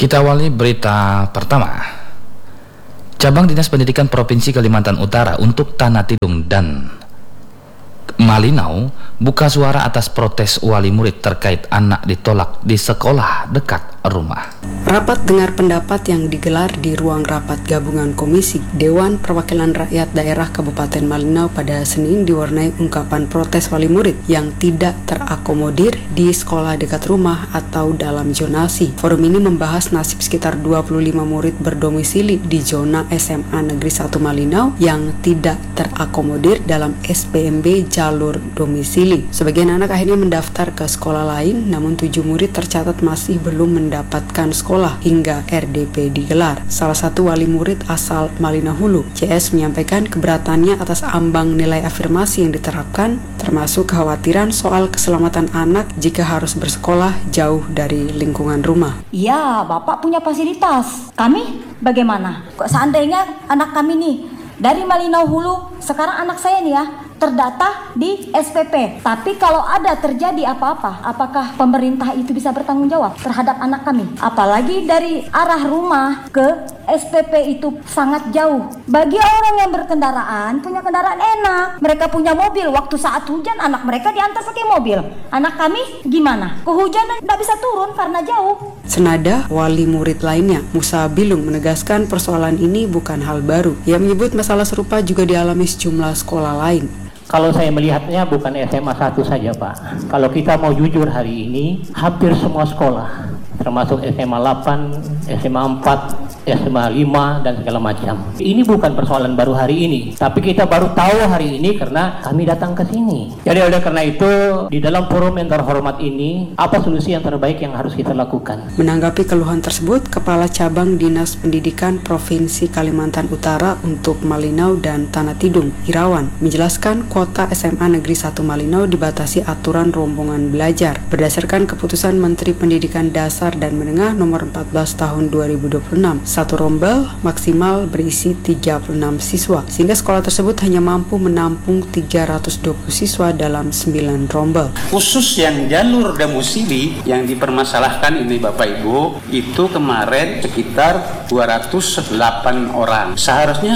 Kita awali berita pertama. Cabang Dinas Pendidikan Provinsi Kalimantan Utara untuk Tanah Tidung dan Malinau buka suara atas protes wali murid terkait anak ditolak di sekolah dekat rumah. Rapat dengar pendapat yang digelar di ruang rapat gabungan Komisi Dewan Perwakilan Rakyat Daerah Kabupaten Malinau pada Senin diwarnai ungkapan protes wali murid yang tidak terakomodir di sekolah dekat rumah atau dalam zonasi. Forum ini membahas nasib sekitar 25 murid berdomisili di zona SMA Negeri 1 Malinau yang tidak terakomodir dalam SPMB jalur domisili. Sebagian anak akhirnya mendaftar ke sekolah lain, namun 7 murid tercatat masih belum mendapatkan sekolah hingga RDP digelar. Salah satu wali murid asal Malinau Hulu, CS, menyampaikan keberatannya atas ambang nilai afirmasi yang diterapkan, termasuk kekhawatiran soal keselamatan anak jika harus bersekolah jauh dari lingkungan rumah. Iya, Bapak punya fasilitas. Kami bagaimana? Kok seandainya anak kami nih dari Malinau Hulu, sekarang anak saya nih ya terdata di SPP. Tapi kalau ada terjadi apa-apa, apakah pemerintah itu bisa bertanggung jawab terhadap anak kami? Apalagi dari arah rumah ke SPP itu sangat jauh. Bagi orang yang berkendaraan, punya kendaraan enak, mereka punya mobil, waktu saat hujan anak mereka diantar pakai mobil. Anak kami gimana? Kehujanan tidak bisa turun karena jauh. Senada, wali murid lainnya, Musa Bilung, menegaskan persoalan ini bukan hal baru. Ia menyebut masalah serupa juga dialami sejumlah sekolah lain. Kalau saya melihatnya bukan SMA 1 saja, Pak. Kalau kita mau jujur hari ini, hampir semua sekolah, termasuk SMA 8, SMA 4, SMA 5, dan segala macam. Ini bukan persoalan baru hari ini, tapi kita baru tahu hari ini karena kami datang ke sini. Jadi oleh karena itu, di dalam forum yang terhormat ini, apa solusi yang terbaik yang harus kita lakukan? Menanggapi keluhan tersebut, Kepala Cabang Dinas Pendidikan Provinsi Kalimantan Utara untuk Malinau dan Tanah Tidung, Irawan, menjelaskan kuota SMA Negeri 1 Malinau dibatasi aturan rombongan belajar. Berdasarkan keputusan Menteri Pendidikan Dasar dan Menengah nomor 14 tahun 2026, satu rombel maksimal berisi 36 siswa, sehingga sekolah tersebut hanya mampu menampung 320 siswa dalam 9 rombel. Khusus yang jalur domisili yang dipermasalahkan ini Bapak Ibu, itu kemarin sekitar 208 orang. Seharusnya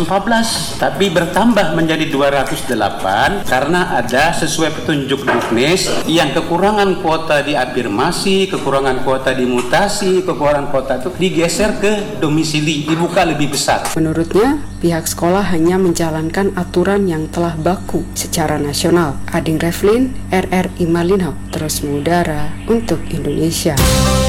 114, tapi bertambah menjadi 208 karena ada sesuai petunjuk Duknis yang kekurangan kuota diafirmasi, kekurangan kuota dimutasi, kekurangan kuota itu digeser ke domisili, dibuka lebih besar. Menurutnya, pihak sekolah hanya menjalankan aturan yang telah baku secara nasional. Ading Revlin, RRI Malinau, terus mengudara untuk Indonesia.